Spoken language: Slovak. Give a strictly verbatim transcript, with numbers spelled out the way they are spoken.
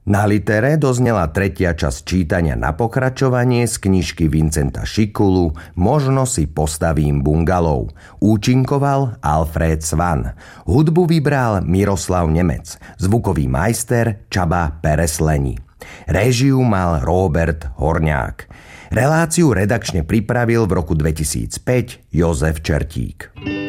Na litere doznela tretia časť čítania na pokračovanie z knižky Vincenta Šikulu Možno si postavím bungalov. Účinkoval Alfred Svan. Hudbu vybral Miroslav Nemec. Zvukový majster Csaba Peresleni. Réžiu mal Róbert Horňák. Reláciu redakčne pripravil v roku dvetisícpäť Jozef Čertík.